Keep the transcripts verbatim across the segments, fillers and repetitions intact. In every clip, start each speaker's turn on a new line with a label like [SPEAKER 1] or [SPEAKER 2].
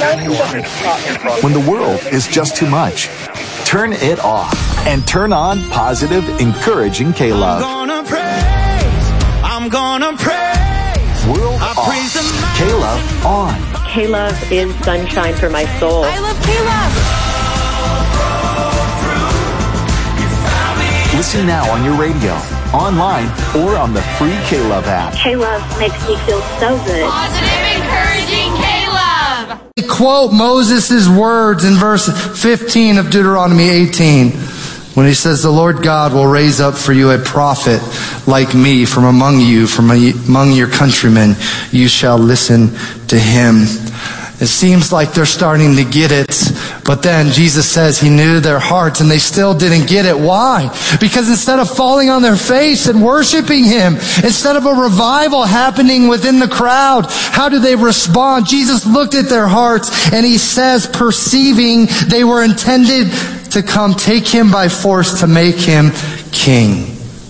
[SPEAKER 1] When the world is just too much, turn it off and turn on positive, encouraging K-Love.
[SPEAKER 2] I'm gonna praise, I'm gonna praise.
[SPEAKER 1] World
[SPEAKER 2] I
[SPEAKER 1] off,
[SPEAKER 2] praise the
[SPEAKER 1] K-Love on.
[SPEAKER 3] K-Love is sunshine for my soul.
[SPEAKER 4] I love K-Love.
[SPEAKER 1] Listen now on your radio, online, or on the free K-Love app.
[SPEAKER 3] K-Love makes me feel so good.
[SPEAKER 4] Positive, encouraging K-Love.
[SPEAKER 5] Quote Moses' words in verse fifteen of Deuteronomy eighteen when he says, the Lord God will raise up for you a prophet like me from among you, from among your countrymen. You shall listen to him. It seems like they're starting to get it, but then Jesus says he knew their hearts and they still didn't get it. Why? Because instead of falling on their face and worshiping him, instead of a revival happening within the crowd, how do they respond? Jesus looked at their hearts and he says, perceiving they were intended to come take him by force to make him king.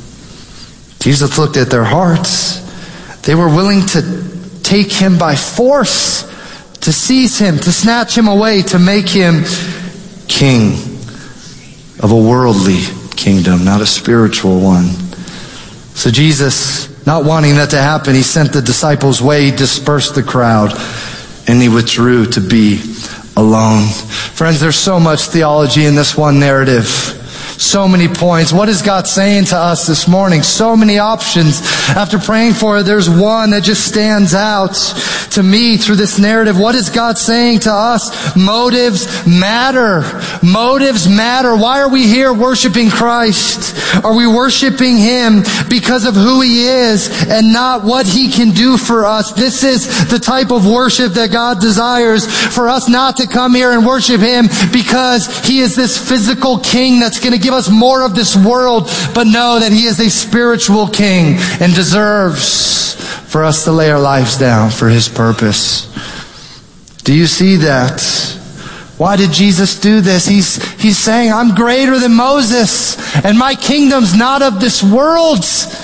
[SPEAKER 5] Jesus looked at their hearts. They were willing to take him by force, to seize him, to snatch him away, to make him king of a worldly kingdom, not a spiritual one. So Jesus, not wanting that to happen, he sent the disciples away, he dispersed the crowd, and he withdrew to be alone. Friends, there's so much theology in this one narrative. So many points. What is God saying to us this morning? So many options. After praying for it, there's one that just stands out to me through this narrative. What is God saying to us? Motives matter. Motives matter. Why are we here worshiping Christ? Are we worshiping him because of who he is and not what he can do for us? This is the type of worship that God desires for us, not to come here and worship him because he is this physical king that's going to give us more of this world, but know that he is a spiritual king and deserves for us to lay our lives down for his purpose. Do you see that? Why did Jesus do this? He's, he's saying, I'm greater than Moses, and my kingdom's not of this world.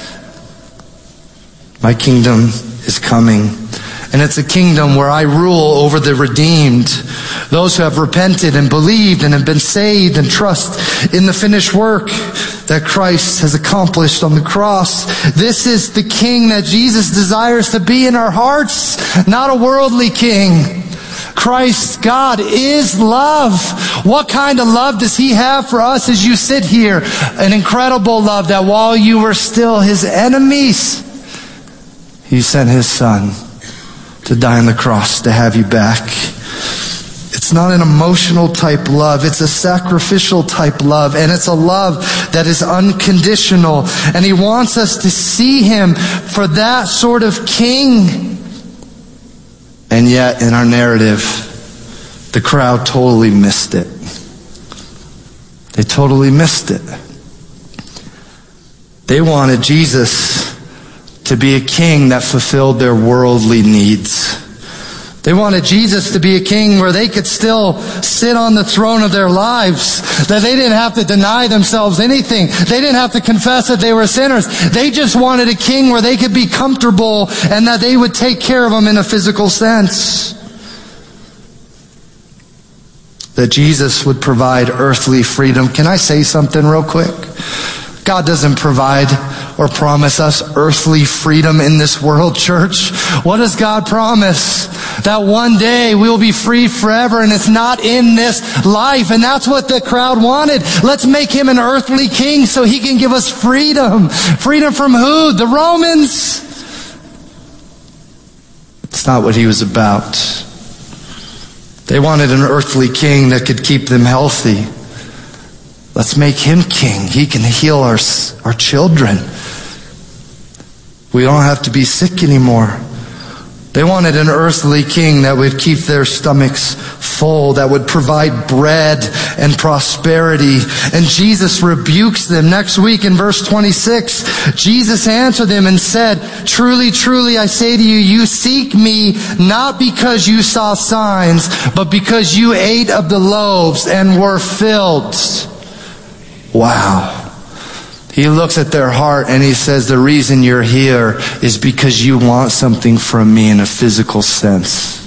[SPEAKER 5] My kingdom is coming. And it's a kingdom where I rule over the redeemed, those who have repented and believed and have been saved and trust in the finished work that Christ has accomplished on the cross. This is the king that Jesus desires to be in our hearts, not a worldly king. Christ, God, is love. What kind of love does he have for us as you sit here? An incredible love that while you were still his enemies, he sent his son to die on the cross to have you back. It's not an emotional type love. It's a sacrificial type love. And it's a love that is unconditional. And he wants us to see him for that sort of king. And yet in our narrative, the crowd totally missed it. They totally missed it. They wanted Jesus to be a king that fulfilled their worldly needs. They wanted Jesus to be a king where they could still sit on the throne of their lives, that they didn't have to deny themselves anything. They didn't have to confess that they were sinners. They just wanted a king where they could be comfortable and that they would take care of them in a physical sense. That Jesus would provide earthly freedom. Can I say something real quick? God doesn't provide or promise us earthly freedom in this world, church. What does God promise? That one day we will be free forever, and it's not in this life. And that's what the crowd wanted. Let's make him an earthly king so he can give us freedom. Freedom from who? The Romans. It's not what he was about. They wanted an earthly king that could keep them healthy. Let's make him king. He can heal our, our children. We don't have to be sick anymore. They wanted an earthly king that would keep their stomachs full, that would provide bread and prosperity. And Jesus rebukes them. Next week in verse twenty-six, Jesus answered them and said, truly, truly, I say to you, you seek me not because you saw signs, but because you ate of the loaves and were filled. Wow. He looks at their heart and he says, the reason you're here is because you want something from me in a physical sense.